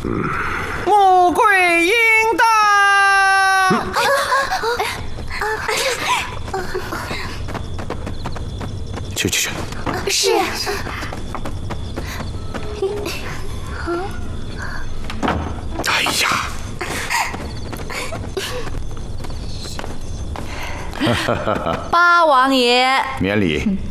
穆桂英到。 去。 是。 哎呀！ 八王爷， 免礼。